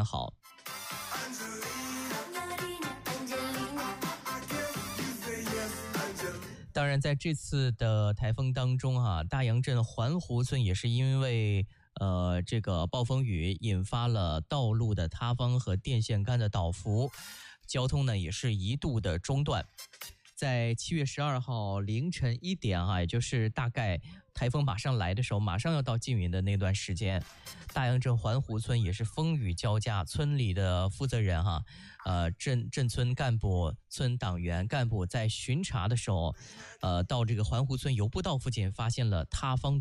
安好。当然在这次的台风当中大杨镇环湖村也是因为这个暴风雨引发了道路的塌方和电线杆的倒伏，交通呢也是一度的中断。在7月12号凌晨1点也就是大概台风马上来的时候，马上要到缙云的那段时间，大杨镇环湖村也是风雨交加，村里的负责人镇村干部、村党员干部在巡查的时候，到这个环湖村油步道附近发现了塌方的